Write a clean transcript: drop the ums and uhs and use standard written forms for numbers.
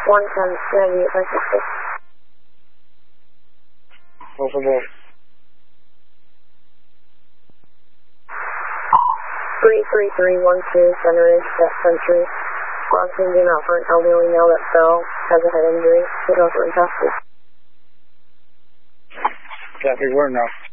110, 9856. Open door. 33312, center is that Century. Squad team being out for an elderly male that fell, has a head injury. Get over and hospital. Copy, word now.